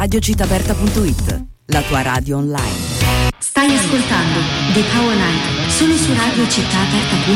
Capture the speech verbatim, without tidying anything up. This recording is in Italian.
radio città aperta punto it, la tua radio online. Stai ascoltando The Power Night solo su Radio Città Aperta.